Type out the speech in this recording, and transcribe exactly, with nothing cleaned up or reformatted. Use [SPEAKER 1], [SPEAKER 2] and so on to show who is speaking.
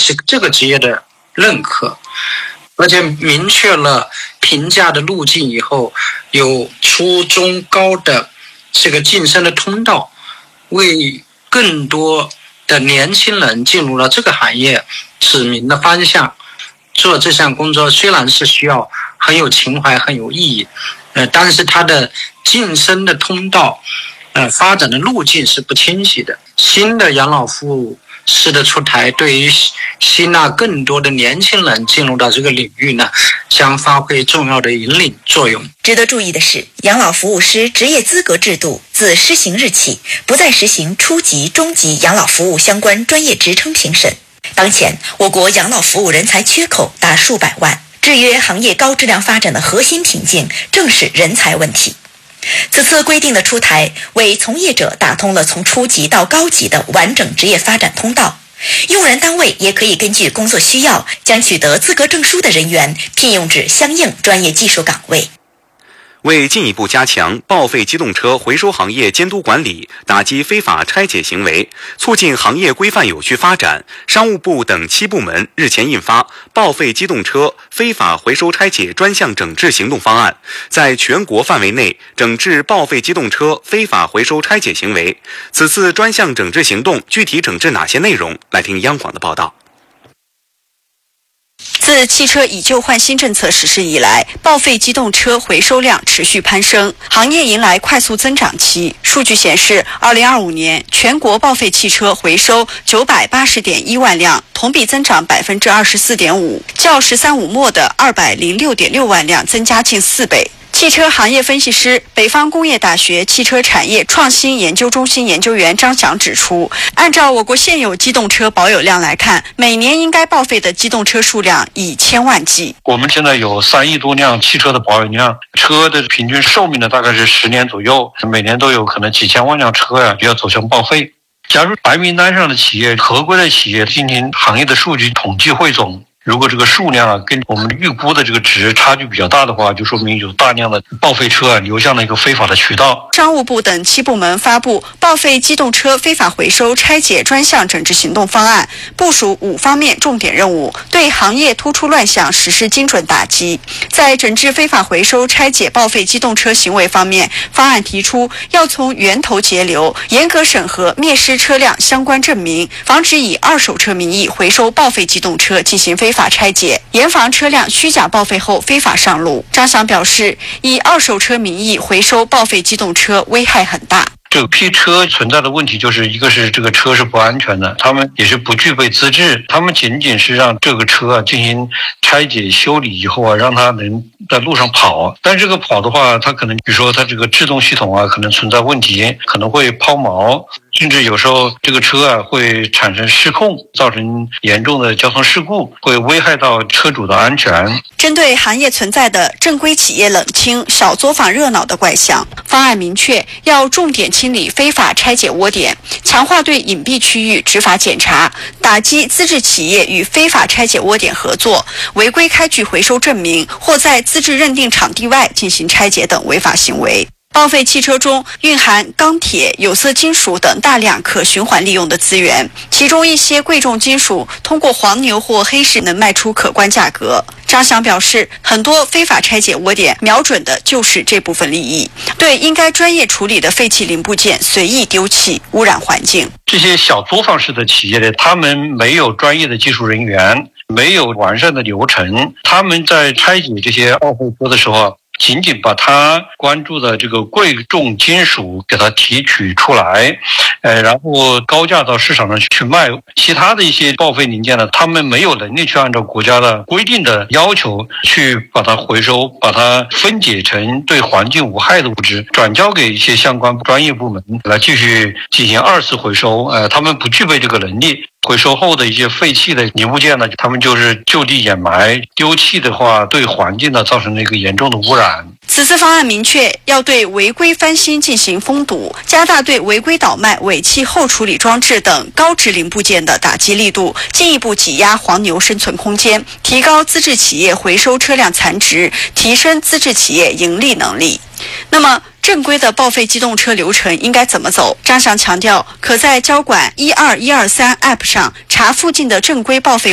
[SPEAKER 1] 是这个职业的认可，而且明确了评价的路径以后，有初中高的这个晋升的通道，为更多的年轻人进入了这个行业指明了方向。做这项工作虽然是需要很有情怀很有意义，呃，但是它的晋升的通道呃，发展的路径是不清晰的。新的养老服务师的出台，对于吸纳更多的年轻人进入到这个领域呢，将发挥重要的引领作用。
[SPEAKER 2] 值得注意的是，养老服务师职业资格制度自施行日起，不再实行初级、中级养老服务相关专业职称评审。当前，我国养老服务人才缺口达数百万，制约行业高质量发展的核心瓶颈正是人才问题。此次规定的出台，为从业者打通了从初级到高级的完整职业发展通道。用人单位也可以根据工作需要，将取得资格证书的人员聘用至相应专业技术岗位。
[SPEAKER 3] 为进一步加强报废机动车回收行业监督管理，打击非法拆解行为，促进行业规范有序发展，商务部等七部门日前印发《报废机动车非法回收拆解专项整治行动方案》，在全国范围内整治报废机动车非法回收拆解行为。此次专项整治行动具体整治哪些内容？来听央广的报道。
[SPEAKER 4] 自汽车以旧换新政策实施以来，报废机动车回收量持续攀升，行业迎来快速增长期。数据显示，二零二五年全国报废汽车回收九百八十点一万辆，同比增长百分之二十四点五，较“十三五”末的二百零六点六万辆增加近四倍。汽车行业分析师、北方工业大学汽车产业创新研究中心研究员张翔指出，按照我国现有机动车保有量来看，每年应该报废的机动车数量以千万计。
[SPEAKER 5] 我们现在有三亿多辆汽车的保有量，车的平均寿命呢大概是十年左右，每年都有可能几千万辆车呀、啊、要走向报废。假如白名单上的企业、合规的企业进行行业的数据统计汇总，如果这个数量啊跟我们预估的这个值差距比较大的话，就说明有大量的报废车啊流向了一个非法的渠道。
[SPEAKER 4] 商务部等七部门发布报废机动车非法回收拆解专项整治行动方案，部署五方面重点任务，对行业突出乱象实施精准打击。在整治非法回收拆解报废机动车行为方面，方案提出要从源头截流，严格审核灭失车辆相关证明，防止以二手车名义回收报废机动车进行非法拆解，严防车辆虚假报废后非法上路。张翔表示，以二手车名义回收报废机动车危害很大。
[SPEAKER 5] 这个批车存在的问题就是一个是这个车是不安全的，他们也是不具备资质，他们仅仅是让这个车啊进行拆解修理以后啊，让它能在路上跑。但这个跑的话，它可能比如说它这个制动系统啊可能存在问题，可能会抛锚，甚至有时候这个车啊会产生失控，造成严重的交通事故，会危害到车主的安全。
[SPEAKER 4] 针对行业存在的正规企业冷清、小作坊热闹的怪象，方案明确要重点清理非法拆解窝点，强化对隐蔽区域执法检查，打击资质企业与非法拆解窝点合作、违规开具回收证明或在资质认定场地外进行拆解等违法行为。报废汽车中蕴含钢铁、有色金属等大量可循环利用的资源，其中一些贵重金属通过黄牛或黑市能卖出可观价格。张翔表示，很多非法拆解窝点瞄准的就是这部分利益，对应该专业处理的废弃零部件随意丢弃，污染环境。
[SPEAKER 5] 这些小作坊式的企业呢，他们没有专业的技术人员，没有完善的流程，他们在拆解这些报废车的时候，仅仅把它关注的这个贵重金属给它提取出来，呃，然后高价到市场上去卖。其他的一些报废零件呢，他们没有能力去按照国家的规定的要求去把它回收，把它分解成对环境无害的物质，转交给一些相关专业部门来继续进行二次回收。呃，他们不具备这个能力。回收后的一些废弃的零部件呢，他们就是就地掩埋，丢弃的话对环境呢造成了一个严重的污染。
[SPEAKER 4] 此次方案明确要对违规翻新进行封堵，加大对违规倒卖、尾气后处理装置等高值零部件的打击力度，进一步挤压黄牛生存空间，提高资质企业回收车辆残值，提升资质企业盈利能力。那么正规的报废机动车流程应该怎么走？张翔强调，可在交管一二一二三 App 上查附近的正规报废